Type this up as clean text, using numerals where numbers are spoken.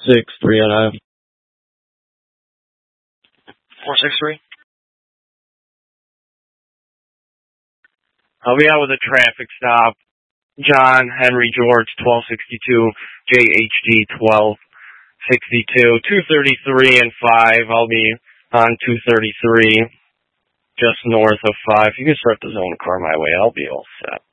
6-3 463. I'll be out with a traffic stop. John Henry George 1262, JHD 1262, 233 and 5. I'll be on 233, just north of 5. You can start the zone car my way. I'll be all set.